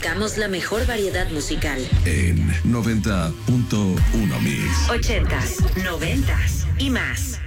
buscamos la mejor variedad musical. En 90.1 Mix. 80s, 90s y más.